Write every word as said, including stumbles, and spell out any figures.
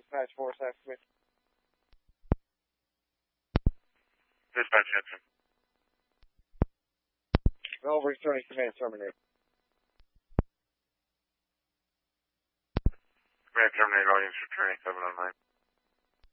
Dispatch four, Saxby. Dispatch Henson. Well, returning command terminated. Command terminated, audience returning seven oh nine.